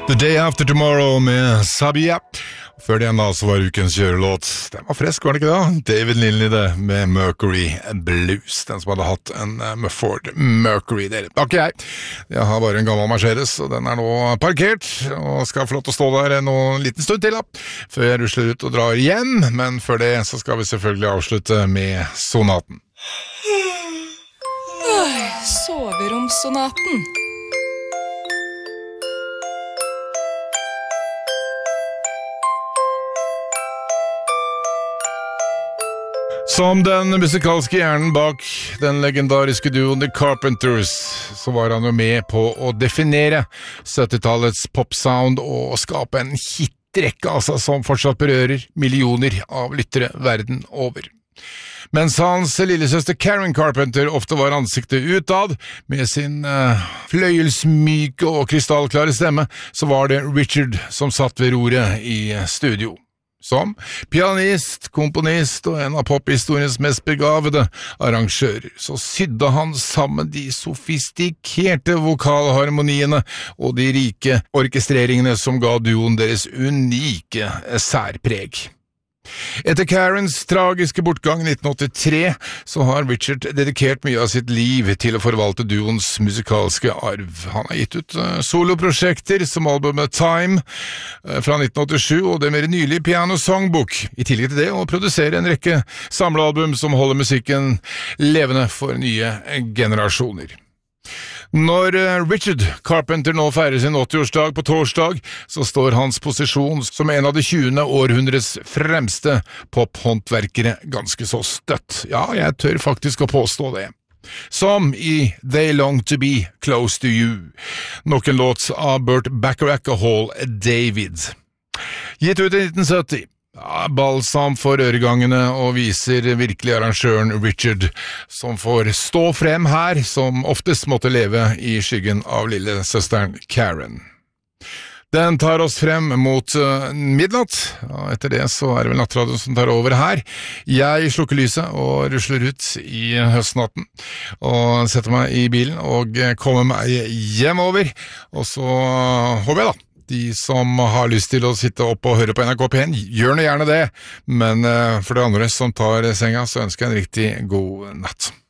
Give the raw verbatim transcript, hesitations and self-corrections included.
The Day After Tomorrow med Sabia. Før det da så var ukens kjørelåt. Den var fresk, var det ikke da? David Lindley det, med Mercury Blues. Den som hadde hatt en uh, Ford Mercury der. Det har ikke jeg. Jeg har bare en gammel Mercedes, og den er nå parkert, og skal få lov til å stå der en liten stund til da, før jeg rusler ut og drar hjem. Men før det så skal vi selvfølgelig avslutte med sonaten. Soveromssonaten. Som den musikalske hjernen bak den legendariske duoen The Carpenters, så var han jo med på å definere syttitalets popsound og skape en hitrekke, altså, som fortsatt berører millioner av lyttere verden over. Mens hans lillesøster Karen Carpenter ofte var ansiktet utad, med sin uh, fløyelsmyke og krystallklare stemme, så var det Richard som satt ved roret i studio. Som pianist, komponist og en av pophistoriens mest begavede arrangører, så sydde han sammen de sofistikerte vokalharmoniene og de rike orkestreringene som ga duoen deres unike særpreg. Etter Karens tragiske bortgang i nitten åttitre, så har Richard dedikert mye av sitt liv til å forvalte duoens musikalske arv. Han har gitt ut uh, soloprosjekter som albumet Time uh, fra nitten åttisju, og det mer nylig Piano Songbook, i tillegg til det å produsere en rekke samlealbum som holder musikken levende for nye generasjoner. Når Richard Carpenter nå feirer sin åtti-årsdag på torsdag, så står hans posisjon som en av det tjuende århundrets fremste pophåndverkere ganske så støtt. Ja, jeg tør faktisk å påstå det. Som i They Long to Be Close to You, nok en låt av Burt Bacharach og Hall David. Gitt ut i nitten sytti. Ja, balsam for øregangene og viser virkelig arrangøren Richard, som får stå frem her, som oftest måtte leve i skyggen av lille søsteren Karen. Den tar oss frem mot uh, midnatt, og etter det så er det vel nattradioen som tar over her. Jeg slukker lyset og rusler ut i høstnatten, og setter meg i bilen og kommer meg hjemover, og så håper jeg da, de som har lyst til å sitte opp og høre på N R K P en, gjør nå gjerne det, men uh, for det andre som tar senga, så ønsker jeg en riktig god natt.